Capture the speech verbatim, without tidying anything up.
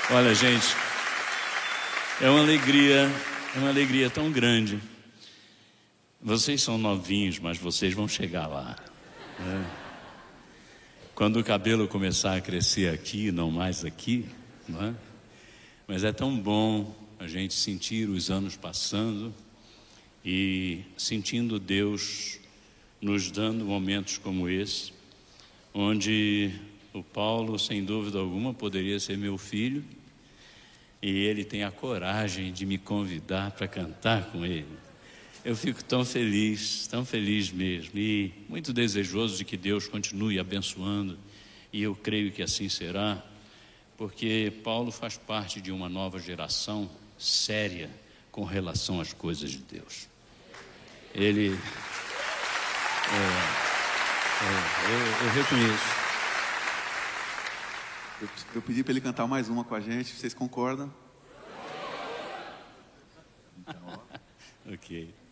Olha, gente, é uma alegria, é uma alegria tão grande. Vocês são novinhos, mas vocês vão chegar lá, né? Quando o cabelo começar a crescer aqui, não mais aqui, não é? Mas é tão bom a gente sentir os anos passando e sentindo Deus nos dando momentos como esse, onde o Paulo, sem dúvida alguma, poderia ser meu filho, e ele tem a coragem de me convidar para cantar com ele. Eu fico tão feliz, tão feliz mesmo, e muito desejoso de que Deus continue abençoando, e eu creio que assim será, porque Paulo faz parte de uma nova geração séria com relação às coisas de Deus. Ele, é, é, eu, eu reconheço. Eu, eu pedi para ele cantar mais uma com a gente, vocês concordam? Ok.